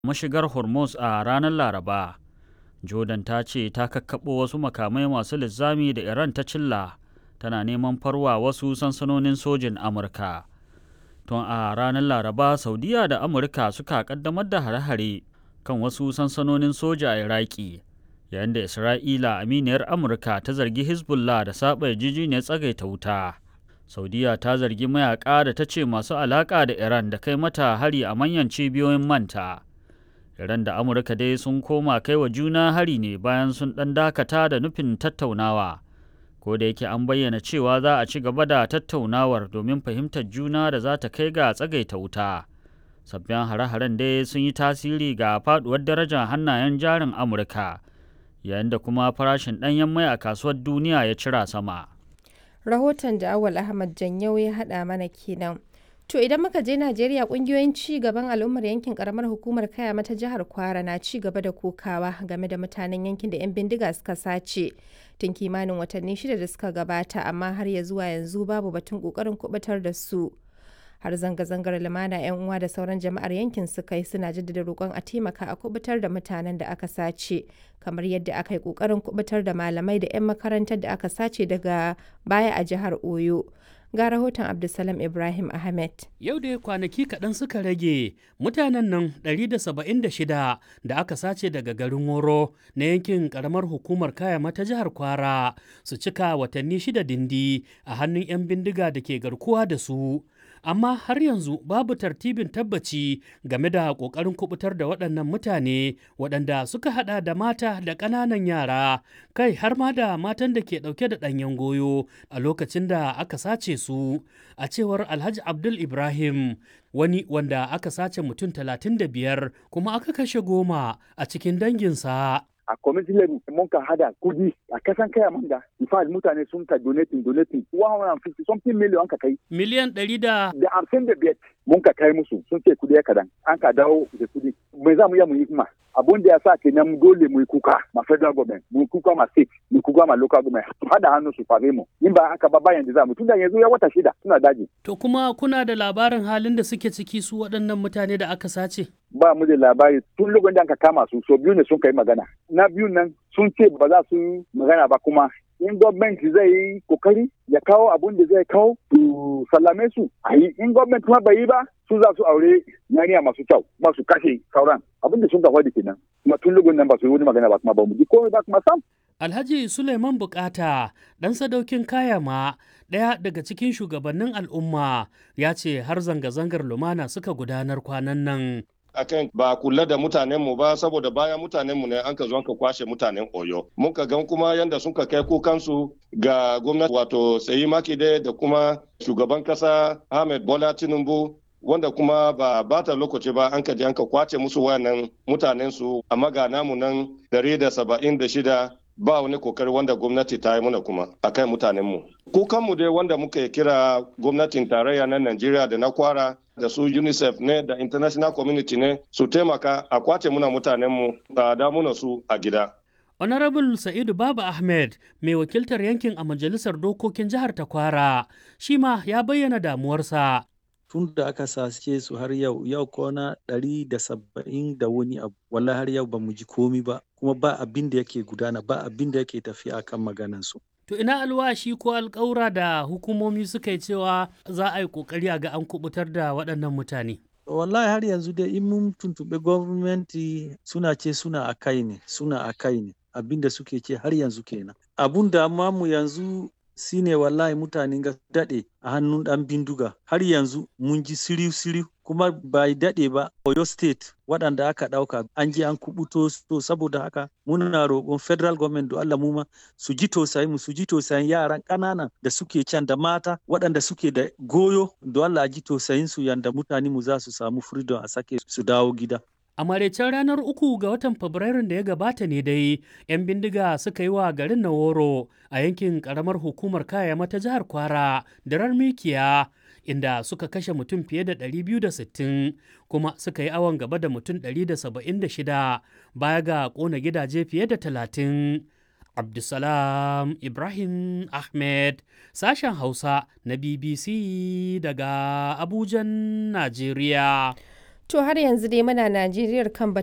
mashigar Hormuz a ranar Laraba. Jordan ta ce ta kakkaɓo wasu makamai masu linzami da Iran ta cilla tana neman farwa wasu sansanonin sojin Amurka. Tun a ranar Laraba, Saudiya da Amurka suka kaddamar da hare-hare kan wasu sansanonin soja a Iraki, yayin da Isra'ila, aminiyar Amurka, ta zargi Hezbollah da saɓa yarjejeniyar tsagaita wuta. Saudiya ta zargi mayaƙa da ta ce masu alaƙa da Iran da kai mata hari a manyan cibiyoyin manta. Iran da Amurka dai sun koma kai wa juna hari ne bayan sun ɗan dakata da nufin tattaunawa. Ko da yake an bayyana cewa za a ci gaba da tattaunawar domin fahimtar juna da za ta kai ga tsagaita wuta. Sabbin hare-haren dai sun yi tasiri ga faduwar darajar hannayen jarin Amurka, yayin da kuma farashin ɗanyen mai a kasuwar duniya ya cira sama. Rahoton da Awal Ahmad Janyau ya haɗa mana kenan. To idan muka je Najeriya, ƙungiyoyin ci gaban al'ummar yankin ƙaramar hukumar Kayama ta jihar Kwara na ci gaba da kokawa game da mutanen yankin da 'yan bindiga suka sace tun kimanin watanni 6 da suka gabata, amma har ya zuwa yanzu babu batun ƙoƙarin kubutar da su. Har zanga-zangar lumana 'yan uwa da sauran jama'ar yankin suka yi, suna jaddada roƙon a taimaka a kubutar da mutanen da aka sace, kamar yadda aka yi ƙoƙarin kubutar da malamai da 'yan makarantar da aka sace daga baya a jihar Oyo. Ga rahoton Abdulsalam Ibrahim Ahmed. Yau da kwanaki kaɗan suka rage mutanen nan 176 da aka sace daga garin Woro na yankin ƙaramar hukumar Kayama ta jihar Kwara su cika watanni 6 dindi a hannun 'yan bindiga da ke garkuwa da su. Amma har yanzu babu tartibin tabbaci game da ƙoƙarin kubutar da waɗannan mutane waɗanda suka haɗa da mata da ƙananan yara, kai har ma da matan da ke ɗauke da ɗanyen goyo a lokacin da aka sace su. A cewar Alhaji Abdul Ibrahim, wani wanda aka sace mutum 35 kuma aka kashe 10 a cikin danginsa. A community level mun ka hada kudi a kasan kaya manga ifad mutane sun ka donating 150 something million ka kai miliyan 155 mun ka kai musu sun ce kudi ya kadan an ka dawo da kudi mai za mu yi mu yi kuma abun da ya sa kenan dole mu yi kuka ma federal government mu yi kuka ma state mu yi kuka ma local government hada hannu su fare mu in ba haka ba bayan da za mu tunda yanzu ya wata 6 suna daji. To kuma kuna da labarin halin da suke ciki su waɗannan mutane da aka sace? Ba mu da labari tun lokacin da aka kama su so biyu ne sun kai magana. Na biyu nan sun ce ba za su magana ba, kuma in gwamnati zai yi kokari ya kawo abun da zai kawo su sallame su a yi, in gwamnati kuma bai yi ba su za su aure yariya masu kyau ba su kashe sauran abin da sun kafa da kenan. Kuma tun lokacin nan ba su yi wani magana ba, kuma ba mu ji komai ba kuma sam. Alhaji Suleiman Bukata, ɗan sadaukin Kayama, ɗaya daga cikin shugabannin al'umma, ya ce har zanga-zangar lumana suka gudanar kwanan nan. Akan ba kula da mutanenmu ba, saboda bayan mutanenmu ne an ka zo ka kwashe mutanen Oyo. Muka gan kuma yanda sun ka kai kukansu ga gwamnati wato Seyi Makinde da kuma shugaban kasa Ahmed Bola Tinubu, wanda kuma ba bata lokaci ba an ka je an ka kwace musu wayannan mutanensu, amma ga namu nan 176 ba wani kokari wanda gwamnati ta yi muna kuma akan mutanenmu. Kukanmu dai wanda muka kira gwamnatin tarayya na Najeriya da na Kwara da su UNICEF ne da international community ne su taimaka a kwace muna mutanenmu da damuna su a gida. Honorable Sa'idu Baba Ahmed, mai wakiltar yankin a Majalisar Dokokin Jihar ta Kwara, shi ma ya bayyana damuwarsa. Tun da aka sace su har yau kwana 170 da wani abu, wallahi har yau ba mu ji komi ba, kuma ba abin da yake gudana, ba abin da yake tafiya akan maganansu. To ina alwashi ko alƙawura da hukumomi suka yi cewa za a yi ƙoƙari a ga an kubutar da waɗannan mutane? Wallahi har yanzu dai in mun tuntuɓe gwamnati suna ce suna a kai ne, abin da suke ce har yanzu kenan. Abun da amma mu yanzu shine wallahi mutanen ga daɗe a hannun ɗan bindiga, har yanzu mun ji siriu kuma bai daɗe ba Oyo State waɗanda aka ɗauka an je an kubuto, to saboda haka muna roƙon federal government da Allah mu ma su ji tausayin yaran ƙananan da suke can da mata waɗanda suke da goyo, da Allah ji tausayin su yanda mutane mu za su samu freedom a sake su dawo gida. A maraicen ranar 3 ga watan Fabrairun da ya gabata ne dai 'yan bindiga suka yi wa garin Naworo a yankin ƙaramar hukumar Kayama ta jihar Kwara da Mikiya, inda suka kashe mutum fiye da 260 kuma suka yi awon gaba da mutum 176 baya ga ƙona gidaje fiye da 30. Abdulsalam Ibrahim Ahmed, sashen Hausa na BBC daga Abujan, Najeriya. To har yanzu dai muna Najeriya kan